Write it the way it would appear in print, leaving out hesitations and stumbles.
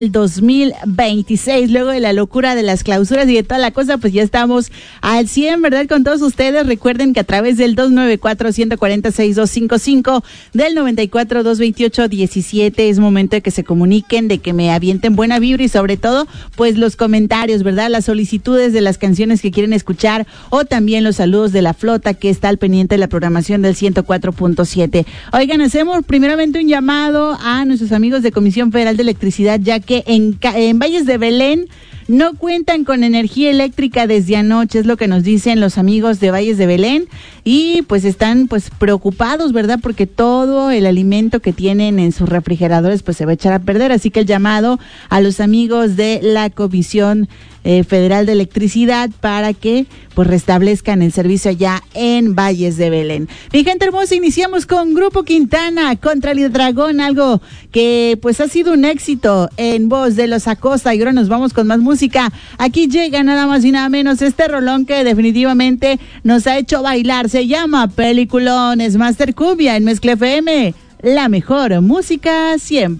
2026, luego de la locura de las clausuras y de toda la cosa, pues ya estamos al 100, ¿verdad? Con todos ustedes. Recuerden que a través del 294-146-255, del 94-228-17, es momento de que se comuniquen, de que me avienten buena vibra y sobre todo, pues los comentarios, ¿verdad? Las solicitudes de las canciones que quieren escuchar o también los saludos de la flota que está al pendiente de la programación del 104.7. Oigan, hacemos primeramente un llamado a nuestros amigos de Comisión Federal de Electricidad, ya que en Valles de Belén no cuentan con energía eléctrica desde anoche, es lo que nos dicen los amigos de Valles de Belén, y pues están preocupados, ¿verdad? Porque todo el alimento que tienen en sus refrigeradores pues se va a echar a perder, así que el llamado a los amigos de la Comisión Federal de Electricidad para que pues restablezcan el servicio allá en Valles de Belén. Mi gente hermosa, iniciamos con Grupo Quintana, Contra el Dragón, algo que pues ha sido un éxito en voz de Los Acosta, y ahora nos vamos con más música. Aquí llega nada más y nada menos este rolón que definitivamente nos ha hecho bailar, se llama Peliculón, es Master Cumbia en Mezcla FM, la mejor música siempre.